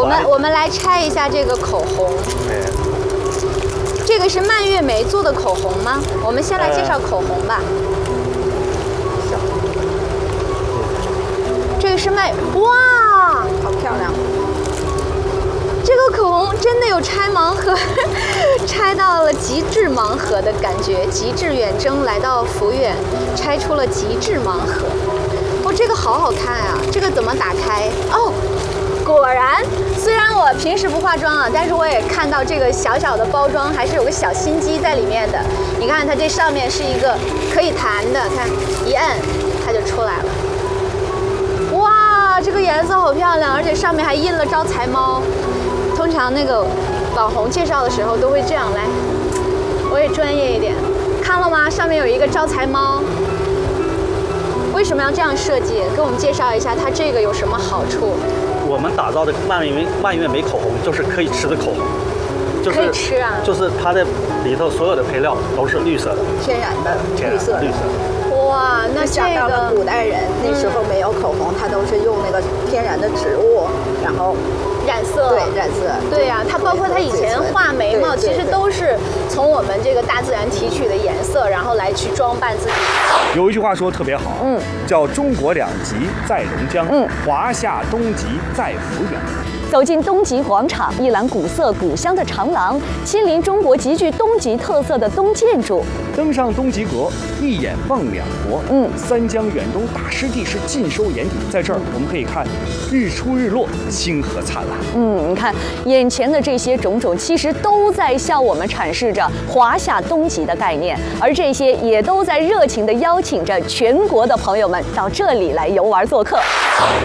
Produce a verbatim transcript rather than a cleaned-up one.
我们我们来拆一下这个口红。这个是蔓越莓做的口红吗？我们先来介绍口红吧。这个是蔓，哇，好漂亮！这个口红真的有拆盲盒，拆到了极致盲盒的感觉。极致远征来到福远，拆出了极致盲盒。哦，这个好好看啊！这个怎么打开？哦，果然，虽然我平时不化妆啊，但是我也看到这个小小的包装还是有个小心机在里面的。你看它这上面是一个可以弹的，看一摁它就出来了。哇，这个颜色好漂亮，而且上面还印了招财猫。通常那个网红介绍的时候都会这样来，我也专业一点，看了吗？上面有一个招财猫。为什么要这样设计？给我们介绍一下它这个有什么好处？ 我们打造的蔓越莓蔓越莓口红就是可以吃的口红，就是可以吃啊， 就是它的里头所有的配料都是绿色的， 天然的绿色绿色。 哇，那这想到了个古代人那时候没有口红，他都是用那个天然的植物，然后染色， 对染色， 对呀、啊，它包括它以前画眉毛，其实都是从我们这个大自然提取的颜色，然后来去装扮自己。 有一句话说得特别好，嗯，叫中国两极在龙江，嗯，华夏东极在福远。 走进东极广场，一览古色古香的长廊，亲临中国极具东极特色的东建筑， 登上东极阁，一眼望两国。嗯，三江远东大湿地是尽收眼底，在这儿我们可以看日出日落，星河灿烂。 嗯，你看眼前的这些种种，其实都在向我们阐释着华夏东极的概念，而这些也都在热情地邀请着全国的朋友们到这里来游玩做客。